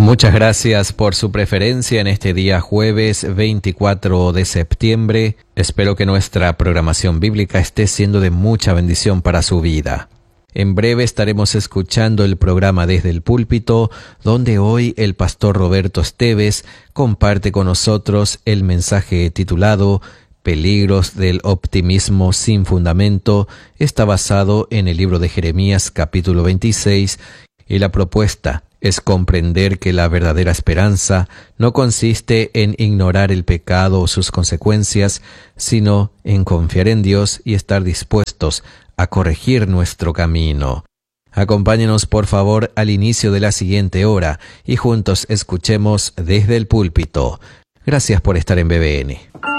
Muchas gracias por su preferencia en este día jueves 24 de septiembre. Espero que nuestra programación bíblica esté siendo de mucha bendición para su vida. En breve estaremos escuchando el programa Desde el Púlpito, donde hoy el pastor Roberto Esteves comparte con nosotros el mensaje titulado Peligros del optimismo sin fundamento. Está basado en el libro de Jeremías capítulo 26 y la propuesta es comprender que la verdadera esperanza no consiste en ignorar el pecado o sus consecuencias, sino en confiar en Dios y estar dispuestos a corregir nuestro camino. Acompáñenos por favor al inicio de la siguiente hora y juntos escuchemos Desde el Púlpito. Gracias por estar en BBN.